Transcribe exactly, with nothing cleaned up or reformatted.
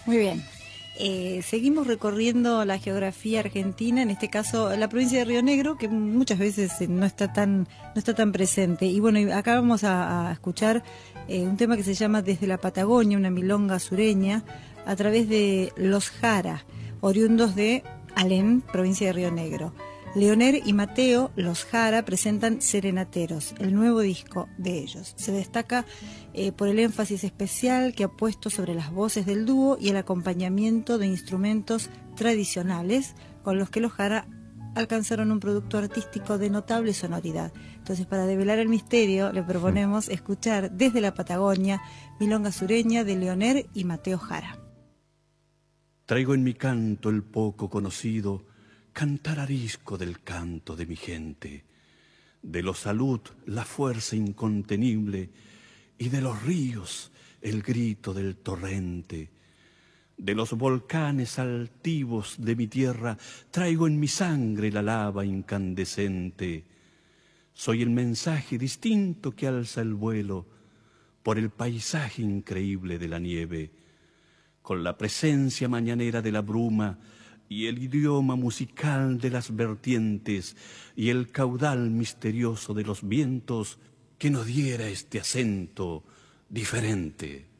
Muy bien. Eh, seguimos recorriendo la geografía argentina, en este caso la provincia de Río Negro, que muchas veces eh, no está tan no está tan presente. Y bueno, y acá vamos a, a escuchar eh, un tema que se llama Desde la Patagonia, una milonga sureña, a través de Los Jara, oriundos de Alén, provincia de Río Negro. Leonel y Mateo, Los Jara, presentan Serenateros, el nuevo disco de ellos. Se destaca eh, por el énfasis especial que ha puesto sobre las voces del dúo y el acompañamiento de instrumentos tradicionales con los que Los Jara alcanzaron un producto artístico de notable sonoridad. Entonces, para develar el misterio, le proponemos escuchar Desde la Patagonia, milonga sureña de Leonel y Mateo Jara. Traigo en mi canto el poco conocido cantar arisco del canto de mi gente, de los salud la fuerza incontenible y de los ríos el grito del torrente. De los volcanes altivos de mi tierra traigo en mi sangre la lava incandescente. Soy el mensaje distinto que alza el vuelo por el paisaje increíble de la nieve, con la presencia mañanera de la bruma y el idioma musical de las vertientes y el caudal misterioso de los vientos que nos diera este acento diferente.